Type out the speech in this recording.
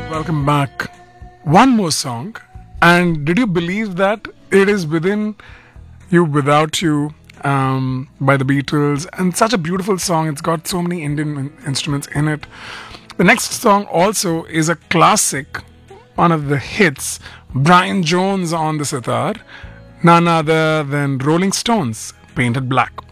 Welcome back. One more song. And did you believe that it is within You Without You by the Beatles? And such a beautiful song. It's got so many Indian instruments in it. The next song also is a classic, one of the hits. Brian Jones on the sitar. None other than Rolling Stones, Painted Black.